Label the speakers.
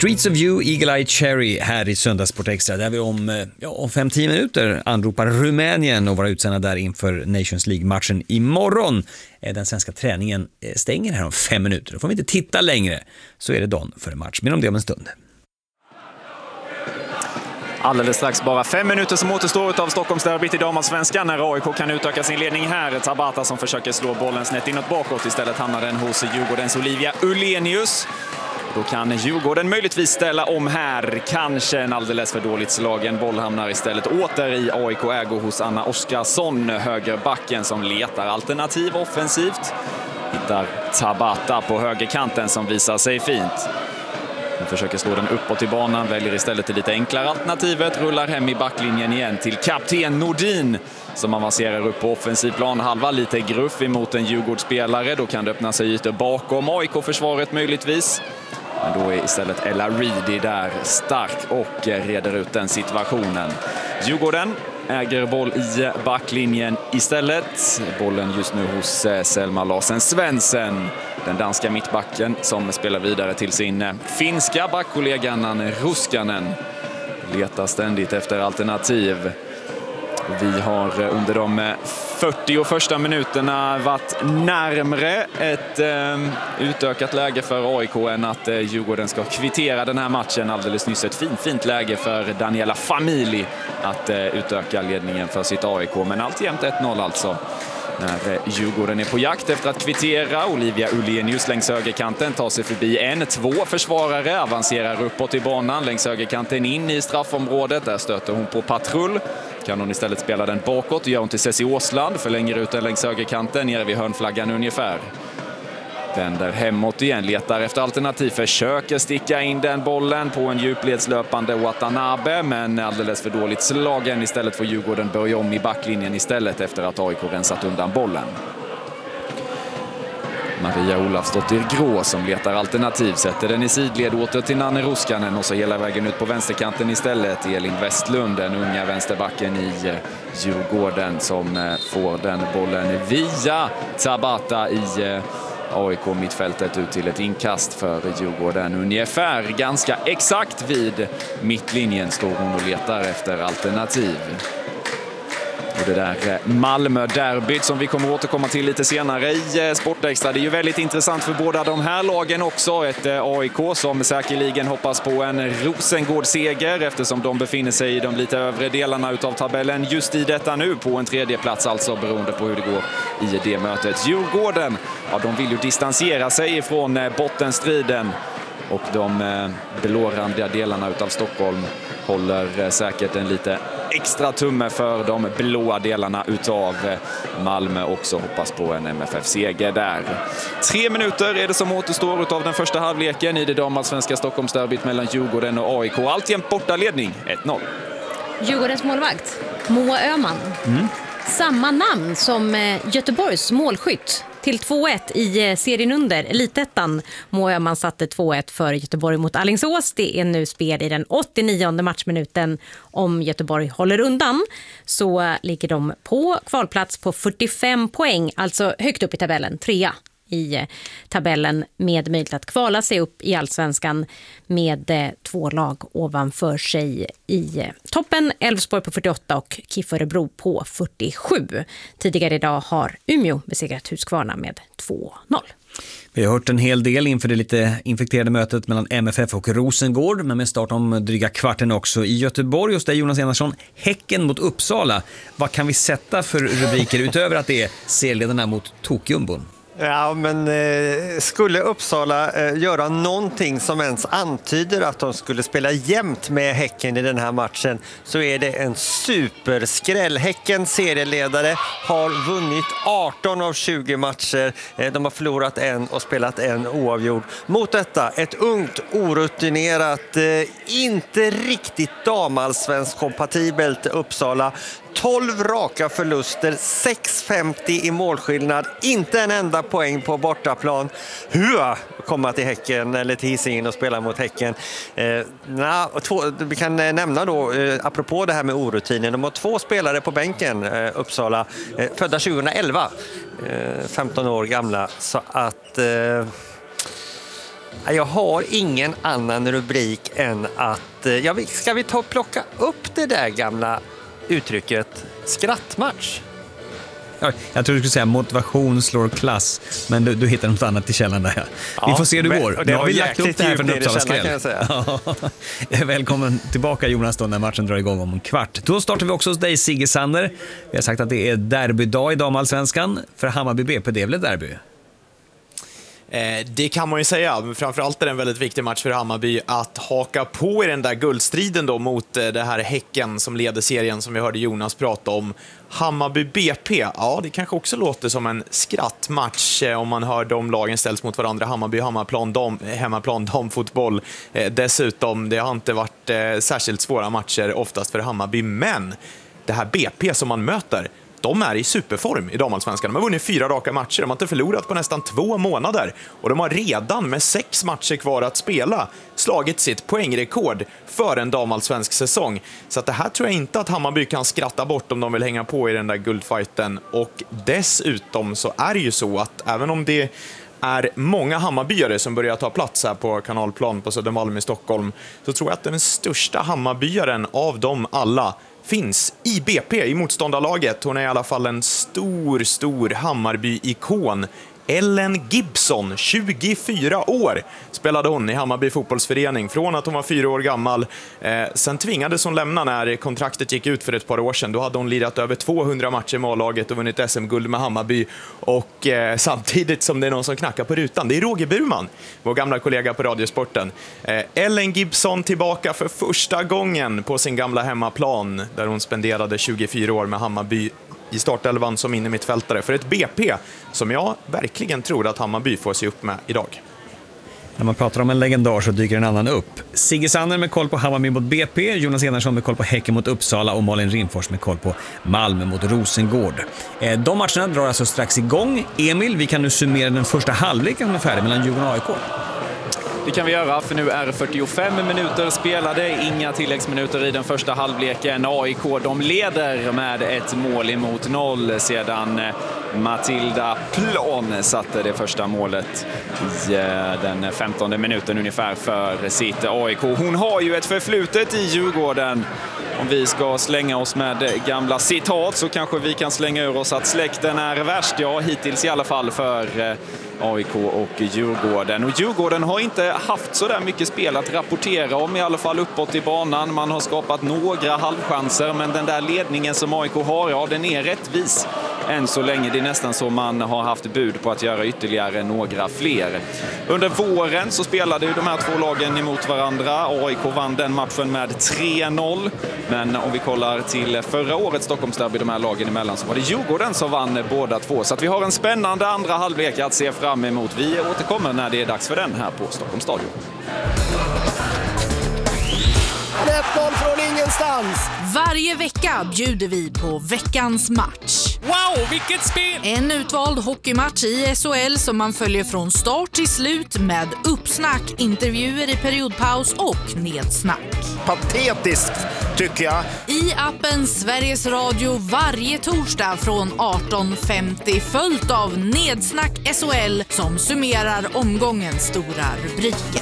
Speaker 1: Streets of You, Eagle Eye Cherry här i Söndagssport Extra där vi om 5-10 minuter anropar Rumänien och våra utsända där inför Nations League-matchen imorgon. Den svenska träningen stänger här om 5 minuter. Då får vi inte titta längre, så är det dagen för en match. Men om det om en stund.
Speaker 2: Alldeles strax bara 5 minuter som återstår av Stockholmsderbyt i damallsvenskan när AIK kan utöka sin ledning här. Tabata som försöker slå bollen snett inåt bakåt. Istället hamnar den hos Djurgårdens Olivia Ullenius. Då kan Djurgården möjligtvis ställa om här. Kanske en alldeles för dåligt slagen boll hamnar istället åter i AIK-ägo hos Anna Oskarsson, högerbacken som letar alternativ offensivt. Hittar Tabata på högerkanten som visar sig fint. Hon försöker slå den uppåt i banan, väljer istället det lite enklare alternativet. Rullar hem i backlinjen igen till kapten Nordin som avancerar upp på offensiv plan. Halva lite gruff emot en Djurgårdsspelare. Då kan det öppna sig ytor bakom AIK-försvaret möjligtvis. Men då är istället Ella Reedy där stark och reder ut den situationen. Djurgården äger boll i backlinjen istället. Bollen just nu hos Selma Larsen Svensson, den danska mittbacken som spelar vidare till sin finska backkollega Nanne Ruskanen. Letar ständigt efter alternativ. Vi har under de 41 minuterna varit närmre ett utökat läge för AIK än att Djurgården ska kvittera den här matchen. Alldeles nyss ett fint läge för Daniela Famili att utöka ledningen för sitt AIK. Men alltjämt 1-0 alltså. När Djurgården är på jakt efter att kvittera. Olivia Ullenius längs högerkanten tar sig förbi 1-2 försvarare. Avancerar uppåt i banan längs högerkanten in i straffområdet. Där stöter hon på patrull. Kan hon istället spela den bakåt. Gör hon till Ceci Åsland. Förlänger ut den längs högerkanten. Nere vid hörnflaggan ungefär. Vänder hemåt igen. Letar efter alternativ. Försöker sticka in den bollen på en djupledslöpande Watanabe. Men alldeles för dåligt slagen. Istället får Djurgården börja om i backlinjen istället efter att AIK rensat undan bollen. Maria Olafsdottir Grå som letar alternativ. Sätter den i sidled åter till Nanne Ruskanen. Och så hela vägen ut på vänsterkanten istället. Elin Westlund, den unga vänsterbacken i Djurgården som får den bollen via Tabata i AIK-mittfältet ut till ett inkast för Djurgården. Ungefär ganska exakt vid mittlinjen står hon och letar efter alternativ. Och det där Malmö-derbyt som vi kommer att återkomma till lite senare i Sportextra. Det är ju väldigt intressant för båda de här lagen också. Ett AIK som säkerligen hoppas på en Rosengård-seger eftersom de befinner sig i de lite övre delarna utav tabellen just i detta nu på en 3:e plats alltså beroende på hur det går i det mötet. Djurgården, ja, de vill ju distansera sig ifrån bottenstriden och de blårandiga delarna utav Stockholm håller säkert en lite extra tumme för de blåa delarna utav Malmö också. Hoppas på en MFF-seger där. 3 minuter är det som återstår utav den första halvleken i det damallsvenska Stockholmsderbyt mellan Djurgården och AIK. Alltjämt bortaledning 1-0.
Speaker 3: Djurgårdens målvakt Moa Öhman. Samma namn som Göteborgs målskytt till 2-1 i serien under Elitettan. Moa Öhman satte 2-1 för Göteborg mot Alingsås. Det är nu spel i den 89:e matchminuten. Om Göteborg håller undan så ligger de på kvalplats på 45 poäng. Alltså högt upp i tabellen, 3 i tabellen med möjlighet att kvala sig upp i Allsvenskan med 2 lag ovanför sig i toppen. Elfsborg på 48 och KIF Örebro på 47. Tidigare idag har Umeå besegrat Huskvarna med 2-0.
Speaker 1: Vi har hört en hel del inför det lite infekterade mötet mellan MFF och Rosengård, men med start om dryga kvarten också i Göteborg. Hos dig Jonas Enarsson, Häcken mot Uppsala. Vad kan vi sätta för rubriker utöver att det är serieledarna mot Tokjumbon?
Speaker 4: Ja, men skulle Uppsala göra någonting som ens antyder att de skulle spela jämnt med Häcken i den här matchen så är det en superskräll. Häckens serieledare har vunnit 18 av 20 matcher. De har förlorat 1 och spelat 1 oavgjord. Mot detta ett ungt, orutinerat, inte riktigt damallsvensk kompatibelt Uppsala. 12 raka förluster, 6,50 i målskillnad, inte en enda poäng på bortaplan. Hur komma till Häcken eller till Hisingen och spela mot Häcken? Vi kan nämna då, apropå det här med orutinen, de har 2 spelare på bänken, Uppsala, födda 2011, 15 år gamla, så att Jag har ingen annan rubrik än att... ska vi ta och plocka upp det där gamla uttrycket skrattmatch?
Speaker 1: Jag tror du skulle säga motivation slår klass, men du hittar något annat i källan där. Ja, vi får se hur det går. Nu har vi lagt upp det här för en Uppsala-skräll. Välkommen tillbaka Jonas då när matchen drar igång om en kvart. Då startar vi också hos dig Sigge Sander. Vi har sagt att det är derbydag i damallsvenskan för Hammarby BP. Det är väl ett derby?
Speaker 5: Det kan man ju säga, men framförallt är det en väldigt viktig match för Hammarby att haka på i den där guldstriden då mot det här Häcken som leder serien som vi hörde Jonas prata om. Hammarby BP, ja det kanske också låter som en skrattmatch om man hör de lagen ställs mot varandra. Hammarby, hemmaplan, damfotboll. Dessutom, det har inte varit särskilt svåra matcher oftast för Hammarby, men det här BP som man möter, de är i superform i damallsvenskan. De har vunnit 4 raka matcher. De har inte förlorat på nästan 2 månader. Och de har redan med 6 matcher kvar att spela slagit sitt poängrekord för en damallsvensk säsong. Så att det här tror jag inte att Hammarby kan skratta bort om de vill hänga på i den där guldfighten. Och dessutom så är det ju så att även om det är många Hammarbyare som börjar ta plats här på Kanalplan på Södermalm i Stockholm, så tror jag att den största Hammarbyaren av dem alla finns i BP, i motståndarlaget. Hon är i alla fall en stor Hammarby-ikon. Ellen Gibson, 24 år, spelade hon i Hammarby fotbollsförening från att hon var 4 år gammal. Sen tvingades hon lämna när kontraktet gick ut för ett par år sedan. Då hade hon lirat över 200 matcher med A-laget och vunnit SM-guld med Hammarby. Och samtidigt som det är någon som knackar på rutan, det är Roger Burman, vår gamla kollega på Radiosporten. Ellen Gibson tillbaka för första gången på sin gamla hemmaplan där hon spenderade 24 år med Hammarby i startelvan som innermittfältare för ett BP som jag verkligen tror att Hammarby får se upp med idag.
Speaker 1: När man pratar om en legendar så dyker en annan upp. Sigge Sander med koll på Hammarby mot BP, Jonas Enarsson med koll på Häcken mot Uppsala och Malin Rimfors med koll på Malmö mot Rosengård. De matcherna drar alltså strax igång. Emil, vi kan nu summera den första halvleken som är färdig mellan Djurgården och AIK.
Speaker 2: Det kan vi göra, för nu är 45 minuter spelade, inga tilläggsminuter i den första halvleken. AIK, de leder med ett mål emot 0 sedan Matilda Plan satte det första målet i den 15:e minuten ungefär för sitt AIK. Hon har ju ett förflutet i Djurgården. Om vi ska slänga oss med gamla citat så kanske vi kan slänga ur oss att släkten är värst. Ja, hittills i alla fall för AIK och Djurgården. Och Djurgården har inte haft så där mycket spel att rapportera om, i alla fall uppåt i banan. Man har skapat några halvchanser, men den där ledningen som AIK har, ja, den är rättvis än så länge. Det är nästan så man har haft bud på att göra ytterligare några fler. Under våren så spelade ju de här två lagen emot varandra. AIK vann den matchen med 3-0. Men om vi kollar till förra årets Stockholmsderby, de här lagen emellan, så var det Djurgården som vann båda två. Så att vi har en spännande andra halvlek att se fram emot. Vi återkommer när det är dags för den här på Stockholms stadion.
Speaker 6: 1-0 från ingenstans.
Speaker 7: Varje vecka bjuder vi på veckans match.
Speaker 6: Wow, vilket spel!
Speaker 7: En utvald hockeymatch i SHL som man följer från start till slut med uppsnack, intervjuer i periodpaus och nedsnack.
Speaker 6: Patetiskt, tycker jag.
Speaker 7: I appen Sveriges Radio varje torsdag från 18.50 följt av Nedsnack SHL som summerar omgångens stora rubriker.